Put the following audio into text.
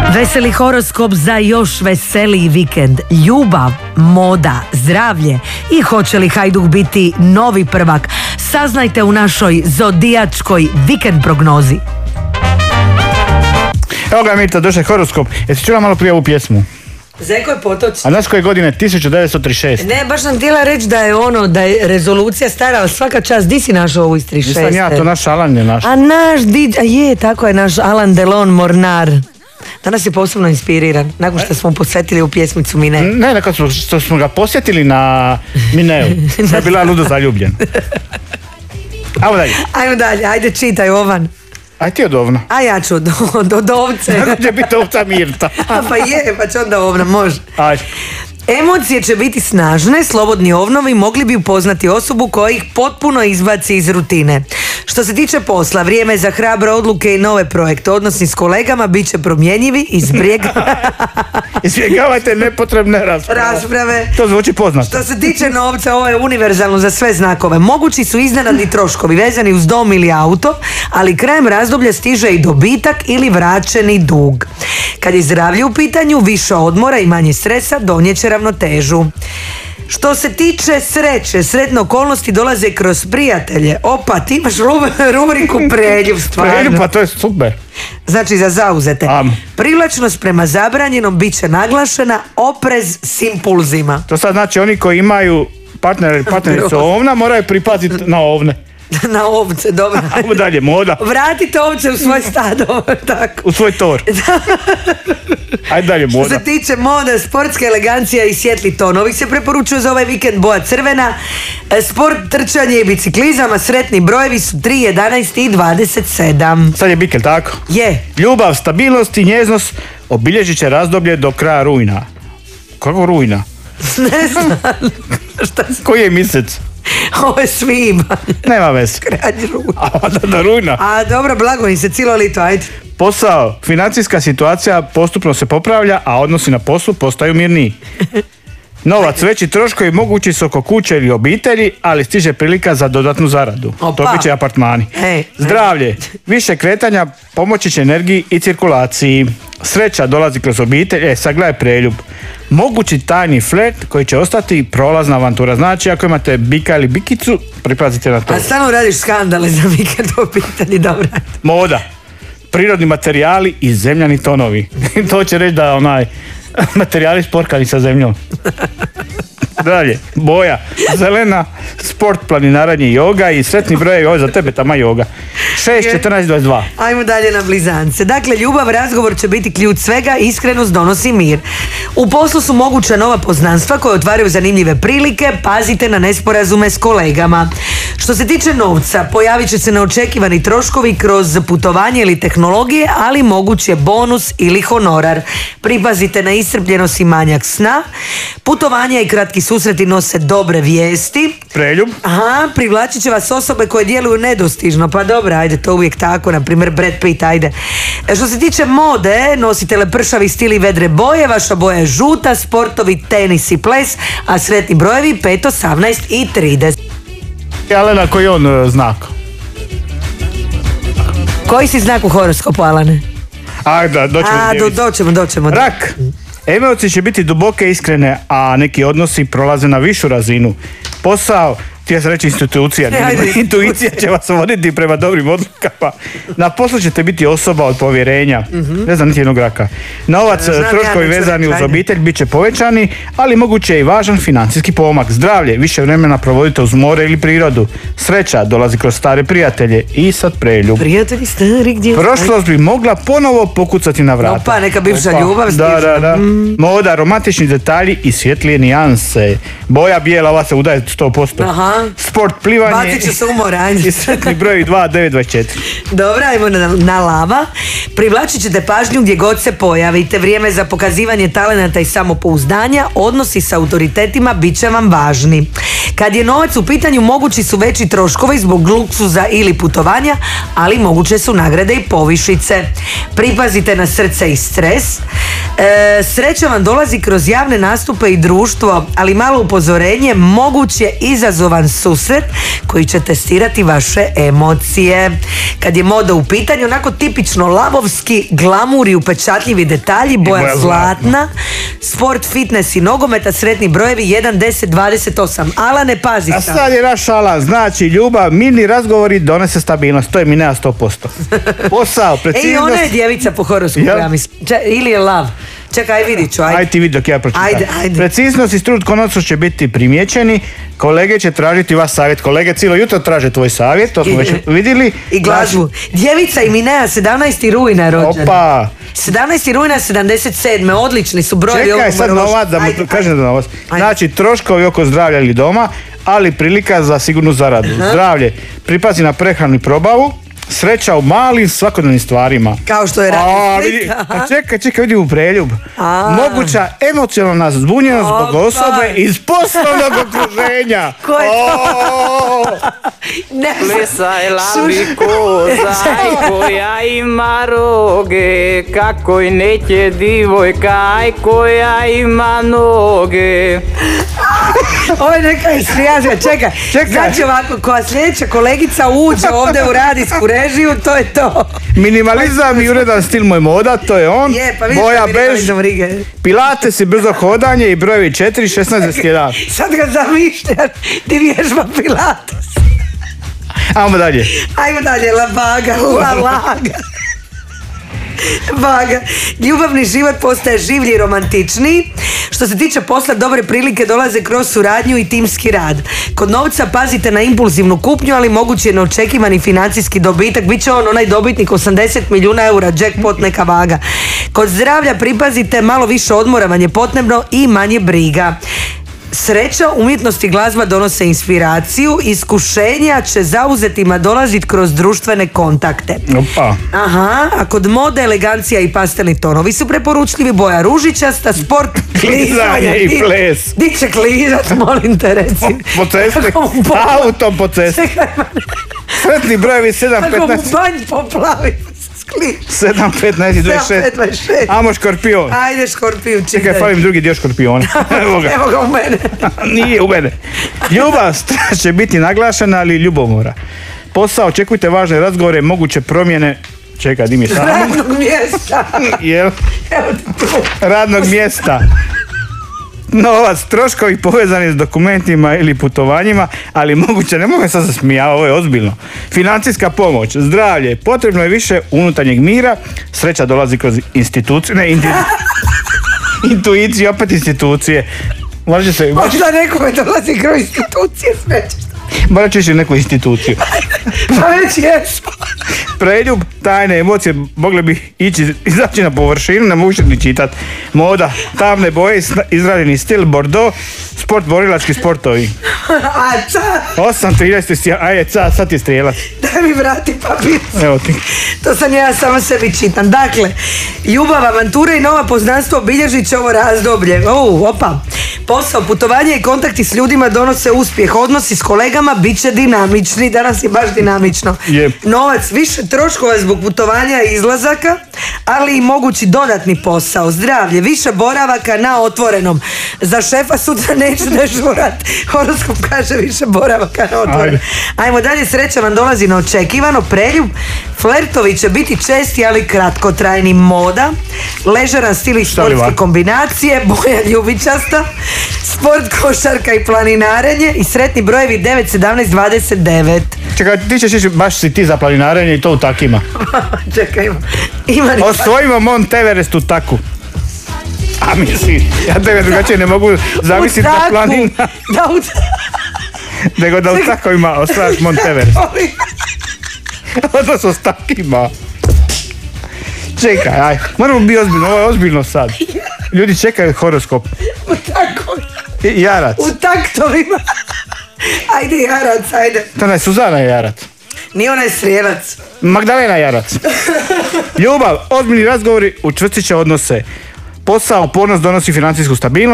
Veseli horoskop za još veseliji vikend. Ljubav, moda, zdravlje i hoće li Hajduk biti novi prvak? Saznajte u našoj zodijačkoj vikend prognozi. Evo ga, Mirta, došao je horoskop. Jesi čula malo prije ovu pjesmu? Zeko je potoč. A znaš koje godine? 1936. Ne, baš sam htjela reći da je rezolucija stara, ali svaka čast, di si našao ovu iz 36? Nisam ja, to naš Alan je naš. A naš je, tako je, naš Alan Delon Mornar. Danas je posebno inspiriran, nakon što smo posvetili u pjesmicu Mineu. Ne, nakon što smo ga posjetili na Mineu. Da je bila ludo zaljubljen. Ajmo dalje. Ajde čitaj, Ovan. Aj ti od Ovna. A ja ću od ovce. Kako će biti ovca Mirta? Pa će onda Ovna, može. Ajde. Emocije će biti snažne, slobodni ovnovi mogli bi upoznati osobu koja ih potpuno izbaci iz rutine. Što se tiče posla, vrijeme za hrabre odluke i nove projekte. Odnosi s kolegama bit će promjenjivi, izbjegavajte nepotrebne rasprave. To zvuči poznato. Što se tiče novca, ovo je univerzalno za sve znakove. Mogući su iznenadni troškovi vezani uz dom ili auto, ali krajem razdoblja stiže i dobitak ili vraćeni dug. Kad je zdravlje u pitanju, više odmora i manje stresa donijet će ravnotežu. Što se tiče sreće, sretne okolnosti dolaze kroz prijatelje. Opa, ti imaš rubriku preljub, stvarno. Preljub, pa to je super. Znači za zauzete. Privlačnost prema zabranjenom bit će naglašena, oprez s impulzima. To sad znači oni koji imaju partnericu ovna moraju pripaziti na ovne. Na ovce, dobro. Ajmo dalje, moda. Vratite ovce u svoj stado, tako. U svoj tor. Ajde dalje, moda. Što se tiče moda, sportska elegancija i svijetli tonovi se preporučuju za ovaj vikend, boja crvena. Sport, trčanje i biciklizama, sretni brojevi su 3, 11 i 27. Sad je bikel, tako? Je. Ljubav, stabilnost i njeznost obilježit će razdoblje do kraja rujna. Kako rujna? Ne znam. Koji je mjesec? Ovo je svibanj. Nema veze. Kralj rujna. A da rujna. A dobro, blago im se cijelo lito, ajde. Posao, financijska situacija postupno se popravlja, a odnosi na poslu postaju mirniji. Novac, veći troškovi mogući su oko kuće ili obitelji, ali stiže prilika za dodatnu zaradu. To bit će apartmani. Zdravlje, više kretanja pomoći će energiji i cirkulaciji. Sreća dolazi kroz obitelj, sad gledaj preljub. Mogući tajni flirt koji će ostati prolazna avantura. Znači, ako imate bika ili bikicu, pripazite na to. A stvarno radiš skandale za vikend u pitanju, dobro. Moda, prirodni materijali i zemljani tonovi. To će reći da materijali sporkani sa zemljom. Dalje, boja, zelena, sport, planinaranje i joga i sretni brojevi, ovo je za tebe, tama joga. 6, 14, 22. Ajmo dalje na blizance. Dakle, ljubav, razgovor će biti ključ svega, iskrenost donosi mir. U poslu su moguća nova poznanstva koje otvaraju zanimljive prilike, pazite na nesporazume s kolegama. Što se tiče novca, pojavit će se neočekivani troškovi kroz putovanje ili tehnologije, ali moguć je bonus ili honorar. Pripazite na iscrpljenost i manjak sna. Putovanja i kratki susreti nose dobre vijesti. Preljub. Aha, privlačit će vas osobe koje djeluju nedostižno, pa dobro, ajde, to uvijek tako, na primjer Brad Pitt, ajde. Što se tiče mode, nosite lepršavi stil i vedre boje, vaša boja je žuta, sportovi, tenis i ples, a sretni brojevi 5, 18 i 30. Alena, koji je on znak? Koji si znak u horoskopu, Alane? Ajde, doćemo. Rak. Emocije će biti duboke, iskrene, a neki odnosi prolaze na višu razinu. Posao, htio sam reći institucija, intuicija će vas voditi prema dobrim odlukama. Na poslu ćete biti osoba od povjerenja. Ne znam niti jednog raka. Novac, troškovi vezani uz obitelj bit će povećani, ali moguće je i važan financijski pomak. Zdravlje, više vremena provodite uz more ili prirodu. Sreća dolazi kroz stare prijatelje i sad preljub. Prijatelji stari gdje? Prošlost bi mogla ponovo pokucati na vrata. Opa, neka bivša ljubav stiže. Da. Moda, romantični detalji i svjetlije nijanse. Boja bijela, ova se udaje 100%. Aha. Sport, plivanje. Bacit će se umoranje. I sretni broj 2, 9, 24. Dobro, ajmo na lava. Privlačit ćete pažnju gdje god se pojavite. Vrijeme za pokazivanje talenata i samopouzdanja, odnosi s autoritetima bit će vam važni. Kad je novac u pitanju, mogući su veći troškovi zbog luksuza ili putovanja, ali moguće su nagrade i povišice. Pripazite na srce i stres. Sreća vam dolazi kroz javne nastupe i društvo, ali malo upozorenje, moguć je izazovan susret koji će testirati vaše emocije. Kad je moda u pitanju, onako tipično lavovski, glamur i upečatljivi detalji, boja zlatna, sport, fitness i nogometa, sretni brojevi 1, 10, 28. Alane, pazi A sad je naš Alan, znači ljubav, mirni razgovori donese stabilnost, to je Minea 100%. Posao, preciznost. Ej, ona je djevica po horoskopu, ja mislim. Ili je lav. Čekaj, vidit ću, ajde. Ajde ti vidi dok ja pročitam. Ajde. Preciznost i strud konačno će biti primijećeni, kolege će tražiti vaš savjet. Kolege cijelo jutro traže tvoj savjet, to smo već vidjeli. I glazbu. Djevica i Minea, 17. rujna je rođena. Opa! 17. rujna 77. Odlični su brojevi. Čekaj, sad novac, da mu kažem da novac. Znači, troškovi oko zdravlja ili doma, ali prilika za sigurnu zaradu. Zdravlje, pripazi na prehranu i probavu, sreća u malim svakodnevnim stvarima. Kao što je Čekaj, vidi u preljub. Moguća emocionalna zbunjenost zbog osobe iz poslovnog okruženja. Ko je to? Plesaj labi koza koja ima roge, kako i neće divojka koja ima noge. Ovo je neka istrijaža, čekaj. Znači ovako, koja sljedeća kolegica uđe ovdje u radijsku režiju, to je to. Minimalizam i uredan stil moj moda, to je on. Je, pa vidiš boja bež, Rige. pilates i brzo hodanje i brojevi 4, 16, 21. Sad ga zamišljaš, ti vježba pilates. Ajmo dalje. Ajmo dalje, labaga. Vaga. Ljubavni život postaje življi i romantičniji. Što se tiče posla, dobre prilike dolaze kroz suradnju i timski rad. Kod novca pazite na impulzivnu kupnju, ali moguće je neočekivani financijski dobitak. Biće onaj dobitnik 80 milijuna eura, jackpot, neka vaga. Kod zdravlja pripazite, malo više odmora vam je potrebno i manje briga. Sreća, umjetnost i glazba donose inspiraciju, iskušenja će zauzetima dolaziti kroz društvene kontakte. Opa. Aha, a kod mode, elegancija i pastelni tonovi su preporučljivi, boja ružičasta, sport, klizanje i ples. Di će klizat, molim te reci. Po cesti, autom po cesti. Sretni brojevi 7, 15. Kako mu banj poplavi. 7, 15 i 26. Amo škorpion. Ajde škorpion, čitaj. Čekaj, falim drugi dio škorpiona. Evo ga u mene. Nije u mene. Ljubav će biti naglašena, ali ljubomora. Posao, očekujte važne razgovore, moguće promjene. Čekaj, di mi je samo. Radnog mjesta. Jel? Radnog mjesta. Novac, troškovi povezani s dokumentima ili putovanjima, ali moguće, ne mogu sad se smijati, ovo je ozbiljno. Financijska pomoć, zdravlje, potrebno je više unutarnjeg mira, sreća dolazi kroz institucije, intuiciju, opet institucije. Možda nekome dolazi kroz institucije, sreća. Morat ćeš i neku instituciju. Pa već jesmo. Preljub, tajne emocije mogle bi izaći na površinu, ne mogu ni čitati. Moda, tamne boje, izrađeni stil, bordeaux, sport, borilački sportovi. A ca? 8:30, ajde sad ti strijelac. Daj mi vrati papir. Evo ti. To sam ja sama sebi čitam. Dakle, ljubav, avantura i nova poznanstva obilježit će ovo razdoblje. Opa. Posao, putovanje i kontakti s ljudima donose uspjeh. Odnosi s kolegama bit će dinamični. Danas je baš dinamično. Novac, više troškova zbog putovanja i izlazaka, ali i mogući dodatni posao. Zdravlje, više boravaka na otvorenom. Za šefa sutra neću dežurat. Horoskop kaže više boravaka na otvorenom. Ajmo dalje, sreća vam dolazi neočekivano. Preljub, flertovi će biti česti, ali kratkotrajni. Moda, ležeran stil i sportske kombinacije, boja ljubičasta, sport, košarka i planinarenje i sretni brojevi 9, 17, 29. Čekaj, ti ćeš ići, baš si ti za planinarenje i to u takima. Čekaj, osvojimo Mont Everest u taku. A misli, ja tebe drugačije ne mogu zamisliti da planina. Nego da u takovima osvajaš Mont Everest. Odnosno s takima. Čekaj, aj, moramo biti ozbiljno, ovo je ozbiljno sad. Ljudi čekaju horoskop. U taktovima. Jarac. U taktovima. Ajde Jarac, ajde. To je Suzana Jarac. Nije ona je Strijelac. Magdalena Jarac. Ljubav, ozbiljni razgovori učvrstit će odnose. Posao, upornost donosi financijsku stabilnost.